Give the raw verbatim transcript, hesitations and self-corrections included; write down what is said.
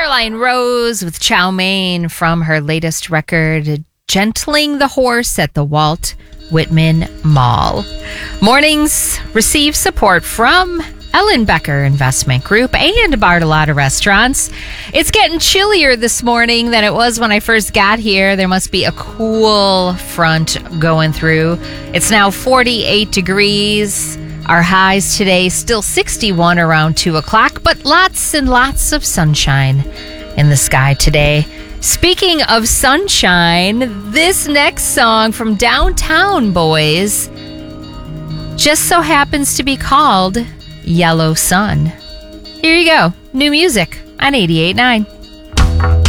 Caroline Rose with Chow Mein from her latest record, Gentling the Horse at the Walt Whitman Mall. Mornings receive support from Ellenbecker Investment Group and Bartolotta Restaurants. It's getting chillier this morning than it was when I first got here. There must be a cool front going through. It's now forty-eight degrees. Our highs today still sixty-one around two o'clock, but lots and lots of sunshine in the sky today. Speaking of sunshine, this next song from Downtown Boys just so happens to be called Yellow Sun. Here you go. New music on eighty-eight point nine.